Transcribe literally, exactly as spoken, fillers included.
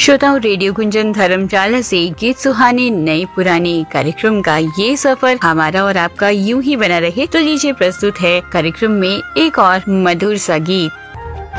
श्रोताओं, रेडियो गुंजन धर्मशाला से गीत सुहाने नए पुराने कार्यक्रम का ये सफर हमारा और आपका यूं ही बना रहे। तो लीजिए प्रस्तुत है कार्यक्रम में एक और मधुर सा गीत।